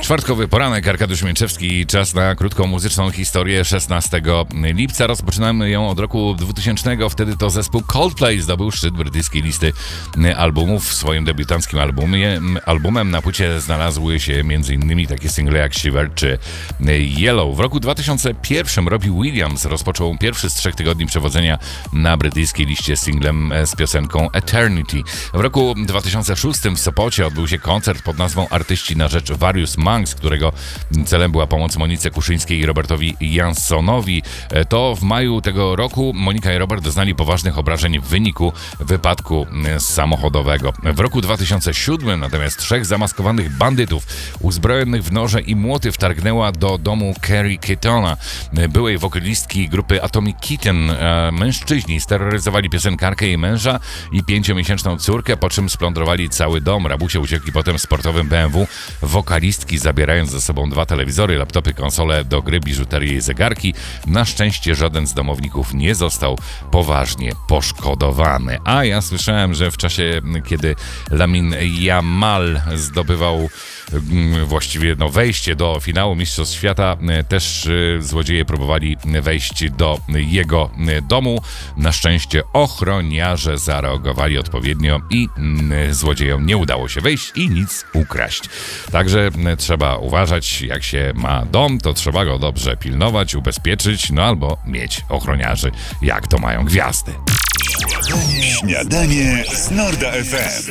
Czwartkowy poranek, Arkadiusz Mięczewski, czas na krótką muzyczną historię 16 lipca. Rozpoczynamy ją od roku 2000, wtedy to zespół Coldplay zdobył szczyt brytyjskiej listy albumów. W swoim debiutanckim albumem na płycie znalazły się m.in. takie single jak Shiver czy Yellow. W roku 2001 Robbie Williams rozpoczął pierwszy z 3 tygodni przewodzenia na brytyjskiej liście singlem z piosenką Eternity. W roku 2006 w Sopocie odbył się koncert pod nazwą Artyści na rzecz Various Monks, którego celem była pomoc Monice Kuszyńskiej i Robertowi Janssonowi. To w maju tego roku Monika i Robert doznali poważnych obrażeń w wyniku wypadku samochodowego. W roku 2007 natomiast 3 zamaskowanych bandytów uzbrojonych w noże i młoty wtargnęła do domu Kerry Kettona, byłej wokalistki grupy Atomic Kitten. Mężczyźni steroryzowali piosenkarkę, jej męża i 5-miesięczną córkę, po czym splądrowali cały dom. Rabusie uciekli potem sportowym BMW wokalistki, zabierając ze sobą 2 telewizory, laptopy, konsole do gry, biżuterię i zegarki. Na szczęście żaden z domowników nie został poważnie poszkodowany. A ja słyszałem, że w czasie, kiedy Lamine Yamal zdobywał właściwie wejście do finału Mistrzostw Świata, też złodzieje próbowali wejść do jego domu. Na szczęście ochroniarze zareagowali odpowiednio i złodziejom nie udało się wejść i nic ukraść. Także trzeba uważać, jak się ma dom, to trzeba go dobrze pilnować, ubezpieczyć, albo mieć ochroniarzy, jak to mają gwiazdy. Śniadanie z Norda FM.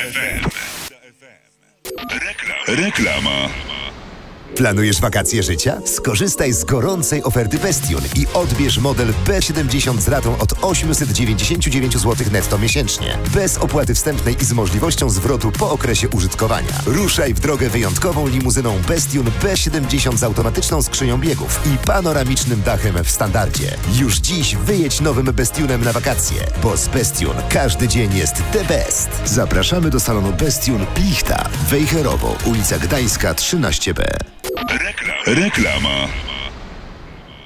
Reklama. Planujesz wakacje życia? Skorzystaj z gorącej oferty Bestion i odbierz model B70 z ratą od 899 zł netto miesięcznie. Bez opłaty wstępnej i z możliwością zwrotu po okresie użytkowania. Ruszaj w drogę wyjątkową limuzyną Bestion B70 z automatyczną skrzynią biegów i panoramicznym dachem w standardzie. Już dziś wyjedź nowym Bestionem na wakacje, bo z Bestion każdy dzień jest the best. Zapraszamy do salonu Bestion Plichta, Wejherowo, ulica Gdańska 13B. Reklama.